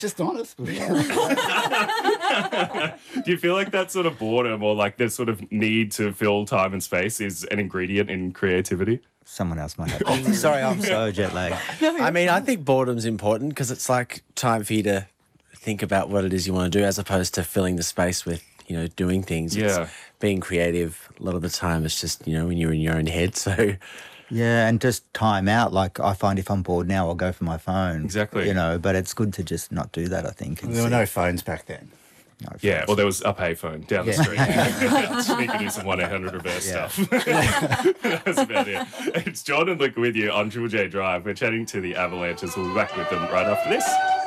Just honest. Do you feel like that sort of boredom or like this sort of need to fill time and space is an ingredient in creativity? Someone else might have. Sorry, I'm so jet lagged. I mean, I think boredom's important because it's like time for you to think about what it is you want to do as opposed to filling the space with, doing things. Yeah. It's being creative, a lot of the time, it's just, when you're in your own head. So, yeah, and just time out. Like, I find if I'm bored now, I'll go for my phone. Exactly. But it's good to just not do that, I think. There were no phones back then. No Yeah, phones. well, there was a payphone down the street. You could do some 1-800 reverse stuff. That's about it. It's John and Luke with you on Triple J Drive. We're chatting to the Avalanches. We'll be back with them right after this.